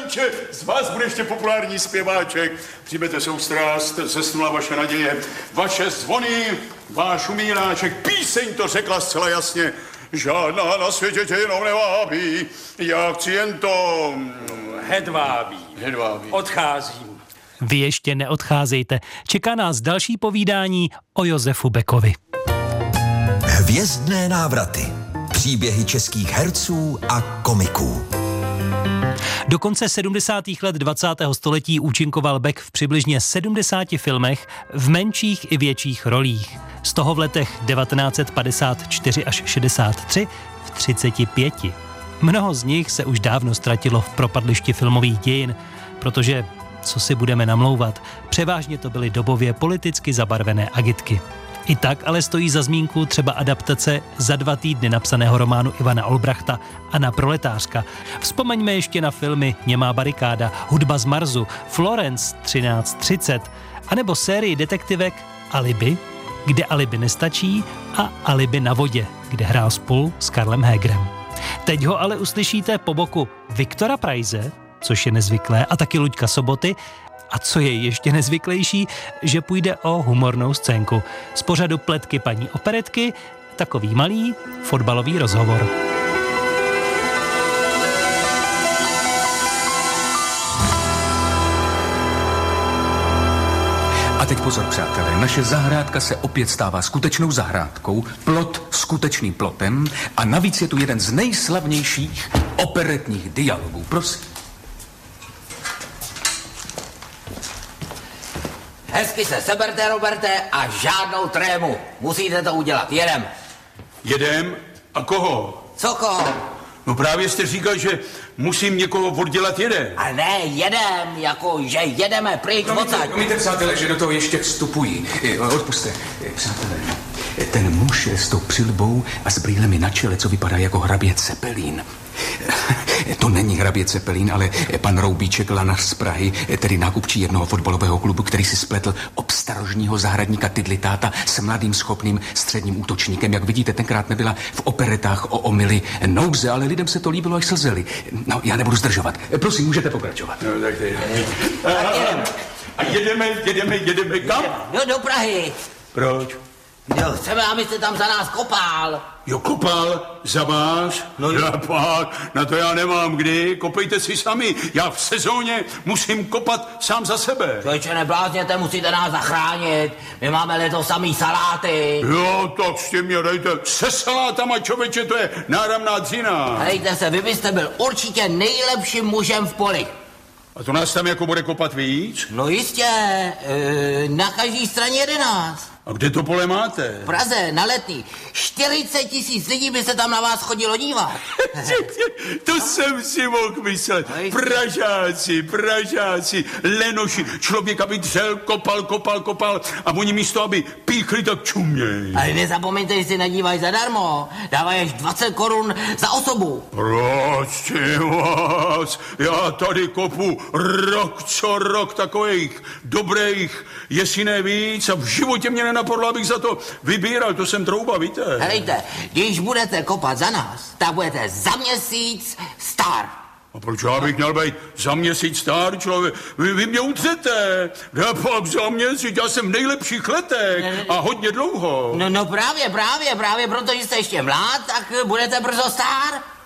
František, z vás bude ještě populární zpěváček. Přijmete soustrast, zesnula vaše naděje, vaše zvony, váš umíráček. Píseň to řekla zcela jasně. Žádná na světě tě jenom nevábí, já chci jen to... Hedvábí. Odcházím. Vy ještě neodcházejte. Čeká nás další povídání o Josefu Beckovi. Hvězdné návraty. Příběhy českých herců a komiků. Do konce 70. let 20. století účinkoval Beck v přibližně 70 filmech v menších i větších rolích. Z toho v letech 1954 až 63 v 35. Mnoho z nich se už dávno ztratilo v propadlišti filmových dějin, protože, co si budeme namlouvat, převážně to byly dobově politicky zabarvené agitky. I tak ale stojí za zmínku třeba adaptace za 2 týdny napsaného románu Ivana Olbrachta Anna Proletářka. Vzpomeňme ještě na filmy Němá barikáda, Hudba z Marsu, Florence 1330, anebo sérii detektivek Alibi, kde alibi nestačí, a Alibi na vodě, kde hrál spolu s Karlem Hégrem. Teď ho ale uslyšíte po boku Viktora Preize, což je nezvyklé, a taky Luďka Soboty, a co je ještě nezvyklejší, že půjde o humornou scénku. Z pořadu Pletky paní operetky, takový malý fotbalový rozhovor. A teď pozor, přátelé, naše zahrádka se opět stává skutečnou zahrádkou, plot skutečným plotem a navíc je tu jeden z nejslavnějších operetních dialogů. Prosím. Hezky se seberte, Roberte, a žádnou trému. Musíte to udělat. Jedem. Jedem? A koho? Co koho? No právě jste říkal, že musím někoho oddělat jedem. A ne, jedem, jako že jedeme pryč odsaď. Promiňte, přátelé, že do toho ještě vstupují. Odpuste, přátelé. Ten muž s tou přilbou a s brýlemi na čele, co vypadá jako hrabě Cepelín. To není hrabě Cepelín, ale pan Roubíček, lanař z Prahy, tedy nákupčí jednoho fotbalového klubu, který si spletl obstarožního zahradníka Tidlitáta s mladým schopným středním útočníkem. Jak vidíte, tenkrát nebyla v operetách o omily nouze, ale lidem se to líbilo, až slzeli. No, já nebudu zdržovat. Prosím, můžete pokračovat. No, tak a jedeme kam? Do Prahy. Proč? Jo, chceme, abyste tam za nás kopal. Jo, kopal za vás? No já pak, na to já nemám kdy, kopejte si sami. Já v sezóně musím kopat sám za sebe. Člověče, neblázněte, musíte nás zachránit. My máme letos samý saláty. Jo, tak s tím mě dejte. Se salátama, člověče, to je náramná dřina. Hejte se, vy byste byl určitě nejlepším mužem v poli. A to nás tam jako bude kopat víc? No jistě, na každý straně 11. A kde to pole máte? V Praze, na Letný. 40 000 lidí by se tam na vás chodilo dívat. To jsem si mohl myslet. Pražáci, lenoši. Člověk, aby dřel, kopal a oni místo, aby píchli, tak čuměj. Ale nezapomeňte, že si nadívají zadarmo. Dávají až 20 korun za osobu. Prosím vás, já tady kopu rok co rok takových dobrých, jestli ne víc, a v životě mě nenapadlo, abych za to vybíral, to jsem trouba, víte. Helejte, když budete kopat za nás, tak budete za měsíc star. A proč já bych měl být za měsíc star, člověk? Vy mě utřete. Já pak za měsíc, já jsem v nejlepších letech a hodně dlouho. No právě, protože jste ještě mlád, tak budete brzo star.